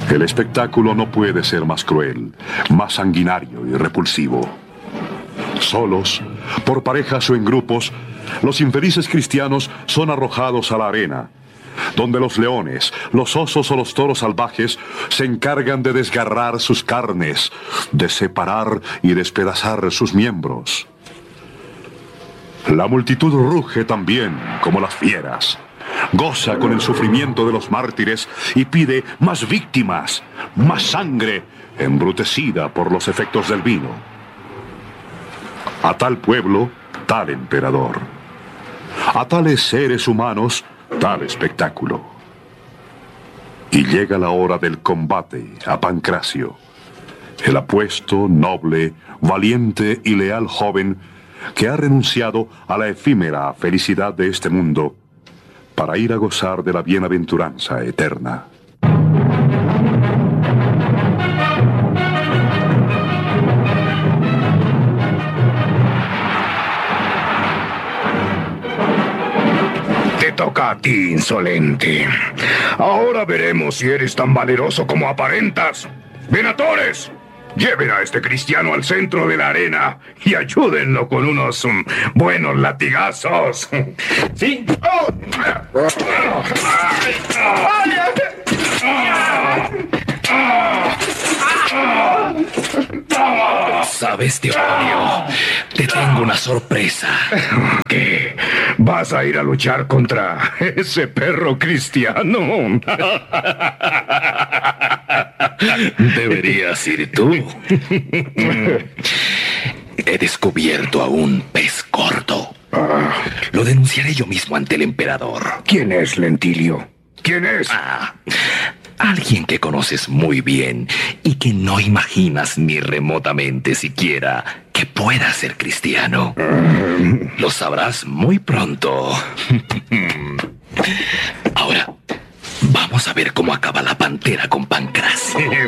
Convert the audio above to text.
El espectáculo no puede ser más cruel, más sanguinario y repulsivo. Solos, por parejas o en grupos, los infelices cristianos son arrojados a la arena, donde los leones, los osos o los toros salvajes se encargan de desgarrar sus carnes, de separar y despedazar sus miembros. La multitud ruge también, como las fieras. Goza con el sufrimiento de los mártires y pide más víctimas, más sangre, embrutecida por los efectos del vino. A tal pueblo, tal emperador. A tales seres humanos, tal espectáculo. Y llega la hora del combate a Pancracio, el apuesto, noble, valiente y leal joven que ha renunciado a la efímera felicidad de este mundo para ir a gozar de la bienaventuranza eterna. Te toca a ti, insolente. Ahora veremos si eres tan valeroso como aparentas. ¡Venatores! Lleven a este cristiano al centro de la arena y ayúdenlo con unos buenos latigazos. ¿Sí? ¿Sabes, Teodomiro? Te tengo una sorpresa. ¿Qué? ¿Vas a ir a luchar contra ese perro cristiano? Deberías ir tú. He descubierto a un pez gordo. Lo denunciaré yo mismo ante el emperador. ¿Quién es, Lentilio? ¿Quién es? Alguien que conoces muy bien y que no imaginas ni remotamente siquiera que pueda ser cristiano. Lo sabrás muy pronto. Ahora, vamos a ver cómo acaba la pantera con Pancracio.